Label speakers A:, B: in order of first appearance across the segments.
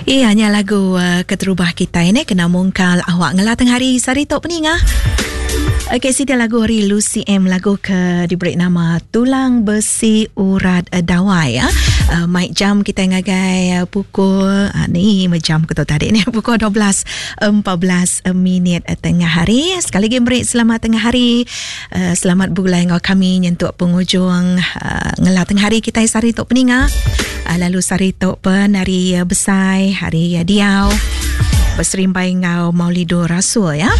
A: Ianya lagu keterubah kita ini kena mungkal awak ngelateng hari saritok peningah. Okey, sida lagu hari Lucy M, lagu ke diberi nama Tulang Besi Urat Dawai ya. Mic jam kita ngagai pukul ni jam kita tadi ni pukul 12:14 tengah hari. Sekali lagi beri selamat tengah hari. Selamat bulan kami nyentuk penghujung ngelateng hari kita saritok peningah. Lalu saritok pen hari besai, hari diau. Berserimbai ngau Maulidur Rasul ya.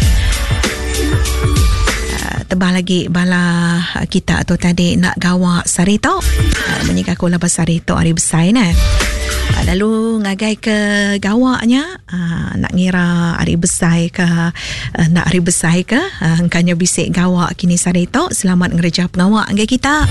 A: Tebah lagi bala kita tu tadi nak gawak saritok. Menikah kula saritok hari besar ni. Lalu ngagai ke gawaknya, nak ngira hari besar ke, nak hari besar ke, angkanya bisik gawak kini saritok. Selamat ngerja pengawak anggai kita.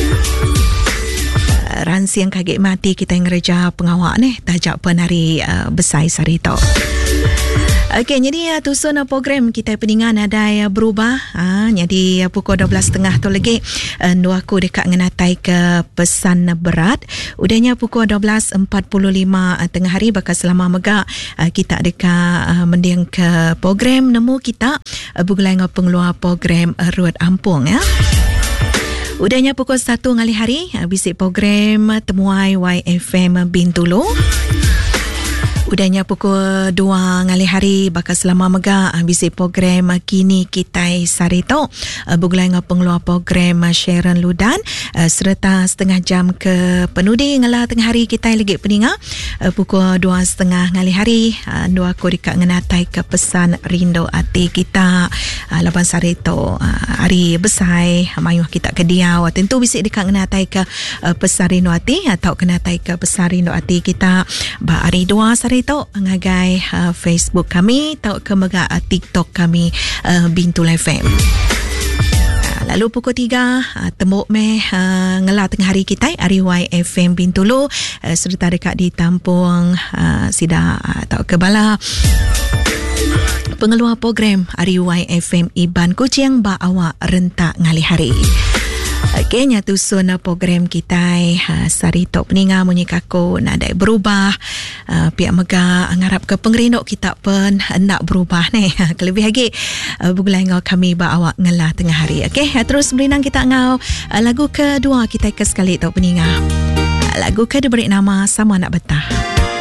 A: Ransi yang kaget mati kita ngerja pengawak ni, tajak pen hari besar saritok. Okey, jadi tusun program kita peningan ada berubah. Jadi pukul 12.30 tu lagi dua aku dekat ngenatai ke pesan berat. Udahnya pukul 12.45 tengah hari bakal selama megak kita dekat mendiang ke program nemu kita bulan pengeluar program Ruat Ampung ya. Udahnya pukul 1 ngali hari bisik program Temuai YFM Bintulu. Udahnya pukul 2 ngali hari bakal selama megak bisik program Kini Kitai Sarito bulan pengeluar program Sharon Ludan serta setengah jam ke penudi ngala tengah hari kita lagi peninga pukul 2.30 ngali hari dua aku dekat ngenatai ke pesan rindu hati kita lapan Sarito hari besar mayuh kita ke diau tentu bisik dekat ngenatai ke pesan rindu hati atau kenatai ke pesan rindu hati kita ba hari 2 Sarito ngagai Facebook kami tau ke megak TikTok kami Bintul FM. Lalu pukul 3 tembok meh ngelah tengah hari kita hari YFM Bintulu serta dekat di Tampung sida tau ke bala pengeluar program hari YFM Iban Kucing ba awak rentak ngali hari. Okey, nyatu sona program kita saritok peninga munyikaku nak ada berubah pihak mega ngarap ke pengerindok kita pun nak berubah ni kelebih lagi bulan ngau kami ba awak ngelah tengah hari. Okey, terus berinang kita ngau lagu kedua kita ke sekali tok peninga. Lagu ke diberi nama Sama Nak Betah.